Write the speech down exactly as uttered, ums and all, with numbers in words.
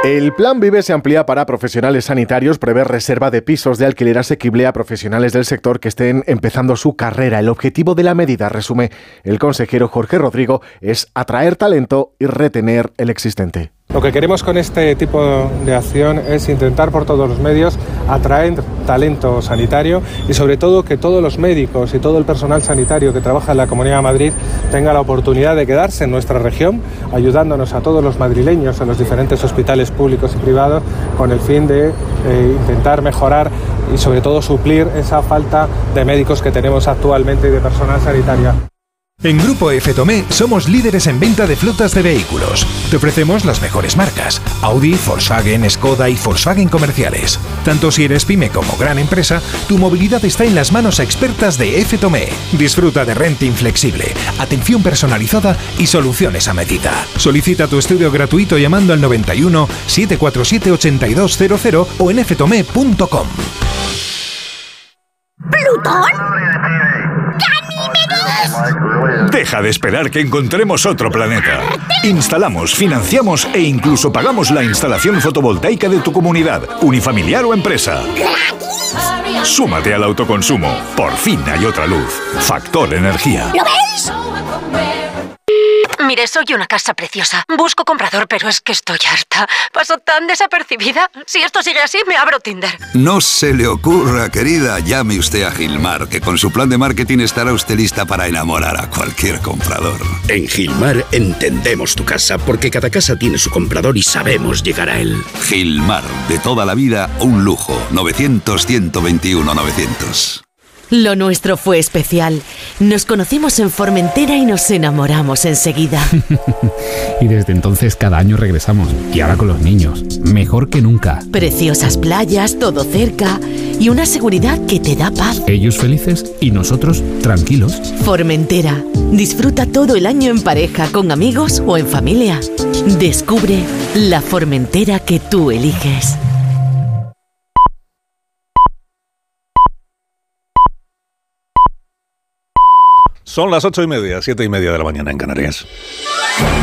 El Plan Vive se amplía para profesionales sanitarios, prevé reserva de pisos de alquiler asequible a profesionales del sector que estén empezando su carrera. El objetivo de la medida, resume el consejero Jorge Rodrigo, es atraer talento y retener el existente. Lo que queremos con este tipo de acción es intentar por todos los medios atraer talento sanitario y sobre todo que todos los médicos y todo el personal sanitario que trabaja en la Comunidad de Madrid tenga la oportunidad de quedarse en nuestra región, ayudándonos a todos los madrileños en los diferentes hospitales públicos y privados con el fin de eh, intentar mejorar y sobre todo suplir esa falta de médicos que tenemos actualmente y de personal sanitario. En Grupo Efetomé somos líderes en venta de flotas de vehículos. Te ofrecemos las mejores marcas: Audi, Volkswagen, Skoda y Volkswagen comerciales. Tanto si eres pyme como gran empresa, tu movilidad está en las manos expertas de Efetomé. Disfruta de renting flexible, atención personalizada y soluciones a medida. Solicita tu estudio gratuito llamando al noventa y uno, setecientos cuarenta y siete, ochenta y dos cero cero o en efetomé punto com. ¿Plutón? ¡Ganímedes! Deja de esperar que encontremos otro planeta. Instalamos, financiamos e incluso pagamos la instalación fotovoltaica de tu comunidad, unifamiliar o empresa. ¿Gratis? Súmate al autoconsumo. Por fin hay otra luz. Factor Energía. ¿Lo veis? Mire, soy una casa preciosa. Busco comprador, pero es que estoy harta. Paso tan desapercibida. Si esto sigue así, me abro Tinder. No se le ocurra, querida. Llame usted a Gilmar, que con su plan de marketing estará usted lista para enamorar a cualquier comprador. En Gilmar entendemos tu casa, porque cada casa tiene su comprador y sabemos llegar a él. Gilmar, de toda la vida, un lujo. novecientos, ciento veintiuno, novecientos. Lo nuestro fue especial. Nos conocimos en Formentera y nos enamoramos enseguida. Y desde entonces cada año regresamos. Y ahora con los niños. Mejor que nunca. Preciosas playas, todo cerca y una seguridad que te da paz. Ellos felices y nosotros tranquilos. Formentera. Disfruta todo el año en pareja, con amigos o en familia. Descubre la Formentera que tú eliges. Son las ocho y media, siete y media de la mañana en Canarias.